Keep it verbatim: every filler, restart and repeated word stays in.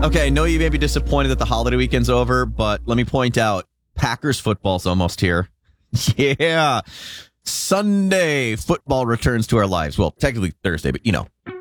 Okay, I know you may be disappointed that the holiday weekend's over, but let me point out, Packers football's almost here. Yeah. Sunday football returns to our lives. Well, technically Thursday, but you know,